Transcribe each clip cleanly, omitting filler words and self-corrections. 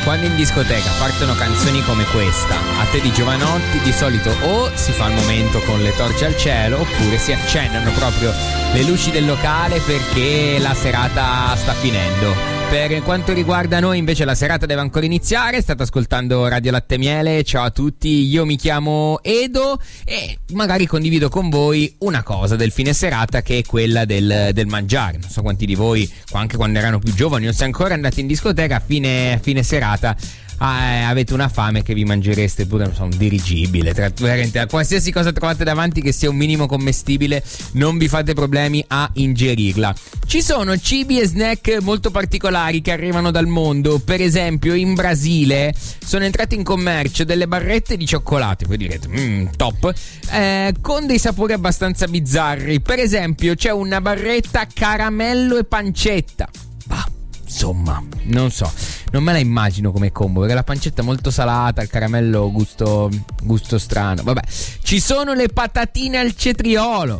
Quando in discoteca partono canzoni come questa, a te di Giovanotti, di solito o si fa il momento con le torce al cielo oppure si accendono proprio le luci del locale perché la serata sta finendo. Per quanto riguarda noi invece la serata deve ancora iniziare. State ascoltando Radio Latte Miele. Ciao a tutti, io mi chiamo Edo e magari condivido con voi una cosa del fine serata, che è quella del mangiare. Non so quanti di voi, anche quando erano più giovani o se ancora andate in discoteca a fine serata, avete una fame che vi mangereste pure, non so, un dirigibile, qualsiasi cosa trovate davanti che sia un minimo commestibile, non vi fate problemi a ingerirla. Ci sono cibi e snack molto particolari che arrivano dal mondo. Per esempio in Brasile sono entrate in commercio delle barrette di cioccolato, voi direte top, con dei sapori abbastanza bizzarri. Per esempio c'è una barretta caramello e pancetta. Insomma, non so, non me la immagino come combo, perché la pancetta è molto salata, il caramello gusto strano. Vabbè, ci sono le patatine al cetriolo.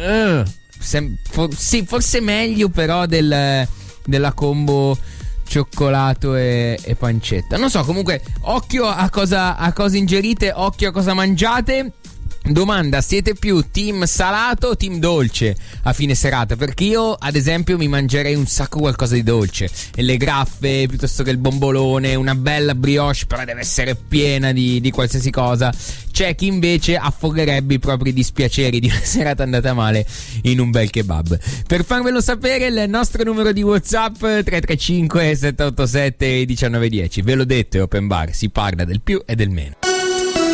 Sì, forse meglio però della combo cioccolato e pancetta. Non so, comunque occhio a cosa ingerite, occhio a cosa mangiate. Domanda: siete più team salato o team dolce a fine serata? Perché io ad esempio mi mangerei un sacco qualcosa di dolce, e le graffe piuttosto che il bombolone, una bella brioche, però deve essere piena di qualsiasi cosa. C'è chi invece affogherebbe i propri dispiaceri di una serata andata male in un bel kebab. Per farvelo sapere il nostro numero di WhatsApp 335 787 1910. Ve l'ho detto, è open bar, si parla del più e del meno.